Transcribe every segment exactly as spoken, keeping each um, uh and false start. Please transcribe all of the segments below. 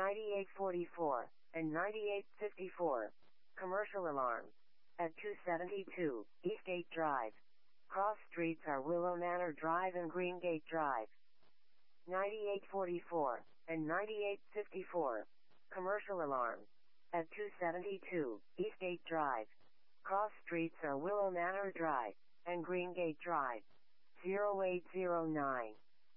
ninety-eight forty-four, and ninety-eight fifty-four. Commercial alarms. At two seventy-two, Eastgate Drive. Cross streets are Willow Manor Drive and Greengate Drive. ninety-eight forty-four, and ninety-eight fifty-four. Commercial alarms. At two seventy-two, Eastgate Drive. Cross streets are Willow Manor Drive, and Greengate Drive. zero eight zero nine.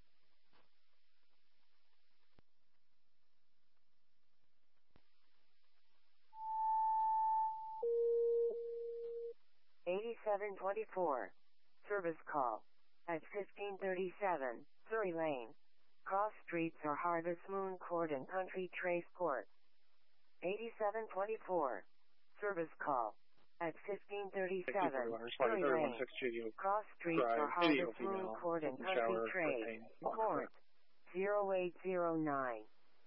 eighty-seven twenty-four. Service call. At fifteen thirty-seven, Surrey Lane. Cross streets are Harvest Moon Court and Country Trace Court. eighty-seven twenty-four. Service call. At fifteen thirty-seven, Surrey Lane. Cross streets are Harvest Moon Court and Country Trace Court. zero eight zero nine.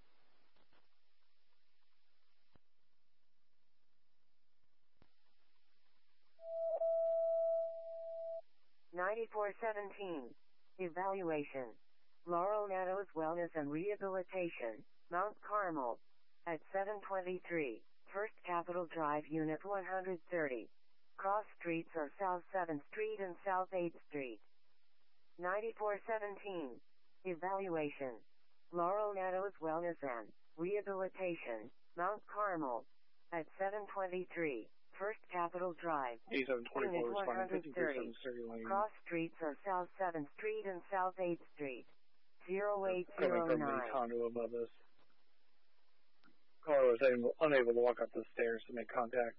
ninety-four seventeen. Evaluation. Laurel Meadows Wellness and Rehabilitation, Mount Carmel. At seven twenty-three, First Capitol Drive, Unit one thirty. Cross streets are South seventh Street and South eighth Street. ninety-four seventeen. Evaluation. Laurel Meadows Wellness and Rehabilitation, Mount Carmel. At seven twenty-three, First Capitol Drive, Unit one thirty. Cross streets are South seventh Street and South eighth Street. zero eight zero nine. Coming from the condo above us. Caller was able, unable to walk up the stairs to make contact.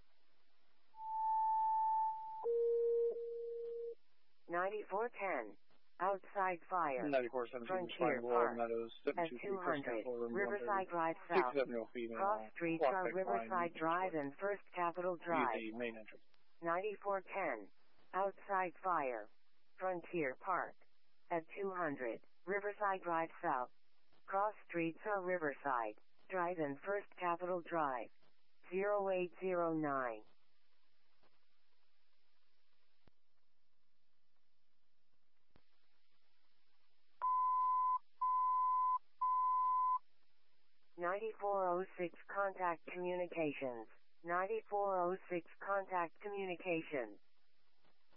ninety-four ten. Outside fire. ninety-four seventeen. Frontier Park. Meadows, at two hundred. Riverside Drive South. Cross streets are Riverside Drive and First Capitol Drive. Main entrance. ninety-four ten. Outside fire. Frontier Park. At two hundred. Riverside Drive South. Cross streets are Riverside Drive and First Capitol Drive. zero eight zero nine. ninety-four oh six Contact Communications. ninety-four oh six Contact Communications.